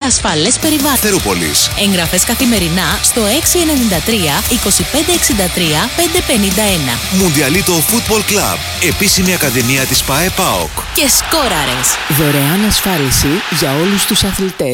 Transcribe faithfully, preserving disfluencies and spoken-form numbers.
ασφαλές περιβάλλον. Θερούπολης. Εγγραφές καθημερινά στο έξι εννιά τρία είκοσι πέντε εξήντα τρία πεντακόσια πενήντα ένα. Μουντιαλίτο Football Club. Επίσημη ακαδημία της ΠΑΕ ΠΑΟΚ. Και σκόραρες! Δωρεάν ασφάλιση για όλους τους αθλητές.